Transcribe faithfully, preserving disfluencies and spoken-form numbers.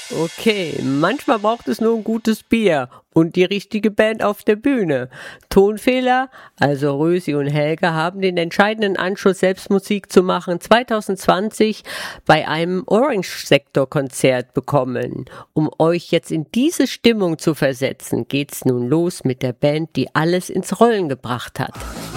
Okay, manchmal braucht es nur ein gutes Bier und die richtige Band auf der Bühne. Tonfehler, also Rösi und Helga, haben den entscheidenden Anschluss, selbst Musik zu machen, zwanzig zwanzig bei einem Orange-Sektor-Konzert bekommen. Um euch jetzt in diese Stimmung zu versetzen, geht's nun los mit der Band, die alles ins Rollen gebracht hat.